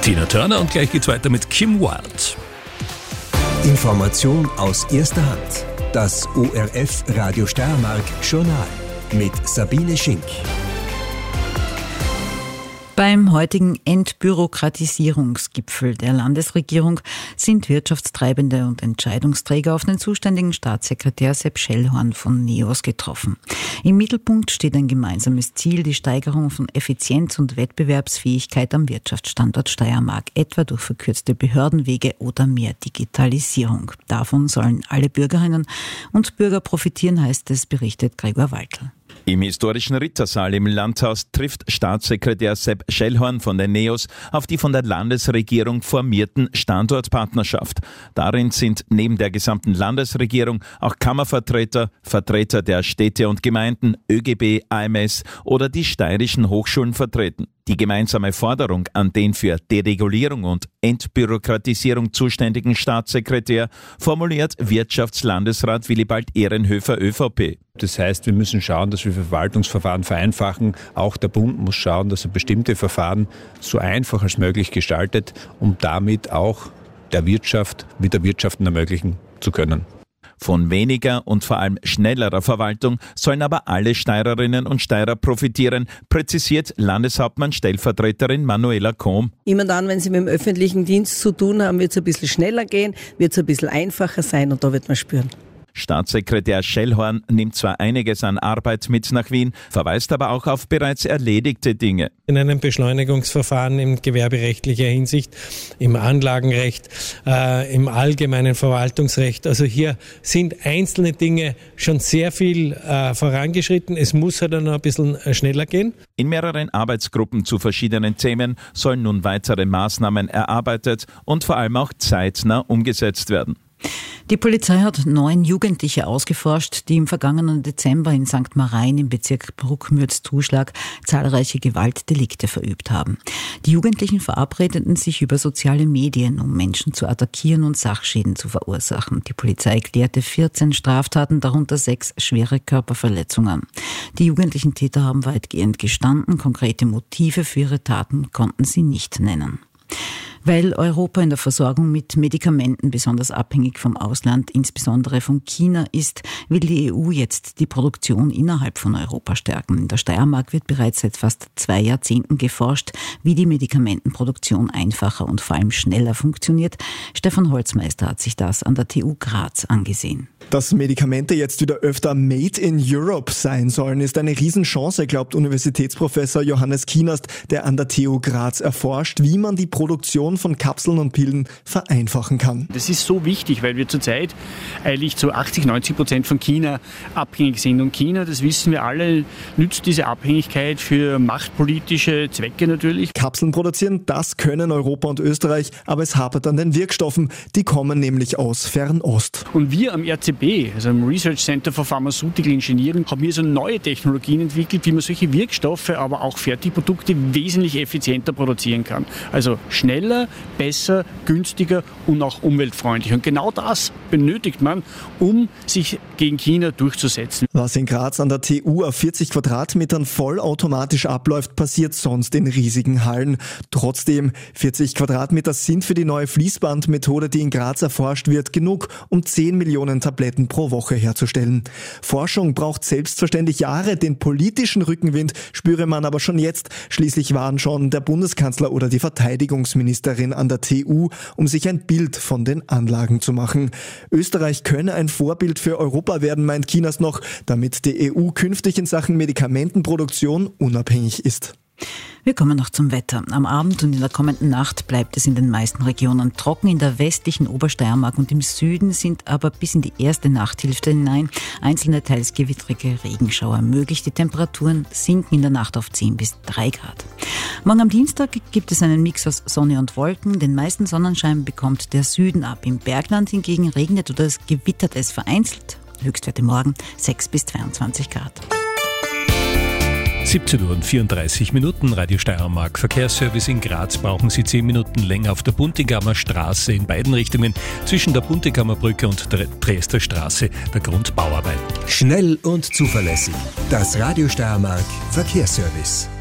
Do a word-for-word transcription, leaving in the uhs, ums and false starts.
Tina Turner und gleich geht's weiter mit Kim Wilde. Information aus erster Hand. Das O R F Radio Steiermark Journal mit Sabine Schink. Beim heutigen Entbürokratisierungsgipfel der Landesregierung sind Wirtschaftstreibende und Entscheidungsträger auf den zuständigen Staatssekretär Sepp Schellhorn von NEOS getroffen. Im Mittelpunkt steht ein gemeinsames Ziel, die Steigerung von Effizienz und Wettbewerbsfähigkeit am Wirtschaftsstandort Steiermark, etwa durch verkürzte Behördenwege oder mehr Digitalisierung. Davon sollen alle Bürgerinnen und Bürger profitieren, heißt es, berichtet Gregor Waltl. Im historischen Rittersaal im Landhaus trifft Staatssekretär Sepp Schellhorn von der NEOS auf die von der Landesregierung formierten Standortpartnerschaft. Darin sind neben der gesamten Landesregierung auch Kammervertreter, Vertreter der Städte und Gemeinden, ÖGB, A M S oder die steirischen Hochschulen vertreten. Die gemeinsame Forderung an den für Deregulierung und Entbürokratisierung zuständigen Staatssekretär formuliert Wirtschaftslandesrat Willibald Ehrenhöfer ÖVP. Das heißt, wir müssen schauen, dass wir Verwaltungsverfahren vereinfachen. Auch der Bund muss schauen, dass er bestimmte Verfahren so einfach als möglich gestaltet, um damit auch der Wirtschaft wieder Wirtschaften ermöglichen zu können. Von weniger und vor allem schnellerer Verwaltung sollen aber alle Steirerinnen und Steirer profitieren, präzisiert Landeshauptmann Stellvertreterin Manuela Kohm. Immer dann, wenn Sie mit dem öffentlichen Dienst zu tun haben, wird es ein bisschen schneller gehen, wird es ein bisschen einfacher sein und da wird man spüren. Staatssekretär Schellhorn nimmt zwar einiges an Arbeit mit nach Wien, verweist aber auch auf bereits erledigte Dinge. In einem Beschleunigungsverfahren in gewerberechtlicher Hinsicht, im Anlagenrecht, äh, im allgemeinen Verwaltungsrecht. Also hier sind einzelne Dinge schon sehr viel äh, vorangeschritten. Es muss halt noch ein bisschen schneller gehen. In mehreren Arbeitsgruppen zu verschiedenen Themen sollen nun weitere Maßnahmen erarbeitet und vor allem auch zeitnah umgesetzt werden. Die Polizei hat neun Jugendliche ausgeforscht, die im vergangenen Dezember in Sankt Marein im Bezirk Bruckmürzzuschlag zahlreiche Gewaltdelikte verübt haben. Die Jugendlichen verabredeten sich über soziale Medien, um Menschen zu attackieren und Sachschäden zu verursachen. Die Polizei klärte vierzehn Straftaten, darunter sechs schwere Körperverletzungen. Die jugendlichen Täter haben weitgehend gestanden, konkrete Motive für ihre Taten konnten sie nicht nennen. Weil Europa in der Versorgung mit Medikamenten besonders abhängig vom Ausland, insbesondere von China ist, will die E U jetzt die Produktion innerhalb von Europa stärken. In der Steiermark wird bereits seit fast zwei Jahrzehnten geforscht, wie die Medikamentenproduktion einfacher und vor allem schneller funktioniert. Stefan Holzmeister hat sich das an der T U Graz angesehen. Dass Medikamente jetzt wieder öfter Made in Europe sein sollen, ist eine Riesenchance, glaubt Universitätsprofessor Johannes Kienast, der an der T U Graz erforscht, wie man die Produktion von Kapseln und Pillen vereinfachen kann. Das ist so wichtig, weil wir zurzeit eigentlich zu achtzig, neunzig Prozent von China abhängig sind. Und China, das wissen wir alle, nützt diese Abhängigkeit für machtpolitische Zwecke natürlich. Kapseln produzieren, das können Europa und Österreich, aber es hapert an den Wirkstoffen. Die kommen nämlich aus Fernost. Und wir am R C B, also am Research Center for Pharmaceutical Engineering, haben hier so neue Technologien entwickelt, wie man solche Wirkstoffe, aber auch Fertigprodukte wesentlich effizienter produzieren kann. Also schneller, besser, günstiger und auch umweltfreundlich. Und genau das benötigt man, um sich gegen China durchzusetzen. Was in Graz an der T U auf vierzig Quadratmetern vollautomatisch abläuft, passiert sonst in riesigen Hallen. Trotzdem, vierzig Quadratmeter sind für die neue Fließbandmethode, die in Graz erforscht wird, genug, um zehn Millionen Tabletten pro Woche herzustellen. Forschung braucht selbstverständlich Jahre, den politischen Rückenwind spüre man aber schon jetzt. Schließlich waren schon der Bundeskanzler oder die Verteidigungsministerin an der T U, um sich ein Bild von den Anlagen zu machen. Österreich könne ein Vorbild für Europa werden, meint Kienast noch, damit die E U künftig in Sachen Medikamentenproduktion unabhängig ist. Wir kommen noch zum Wetter. Am Abend und in der kommenden Nacht bleibt es in den meisten Regionen trocken. In der westlichen Obersteiermark und im Süden sind aber bis in die erste Nachthälfte hinein einzelne teils gewittrige Regenschauer möglich. Die Temperaturen sinken in der Nacht auf zehn bis drei Grad. Morgen am Dienstag gibt es einen Mix aus Sonne und Wolken. Den meisten Sonnenschein bekommt der Süden ab. Im Bergland hingegen regnet oder es gewittert es vereinzelt. Höchstwerte morgen sechs bis zweiundzwanzig Grad. siebzehn Uhr und vierunddreißig Minuten, Radio Steiermark Verkehrsservice in Graz. Brauchen Sie zehn Minuten länger auf der Buntigammer Straße in beiden Richtungen zwischen der Buntigammerbrücke und der Triester Straße der Grund Bauarbeiten. Schnell und zuverlässig. Das Radio Steiermark Verkehrsservice.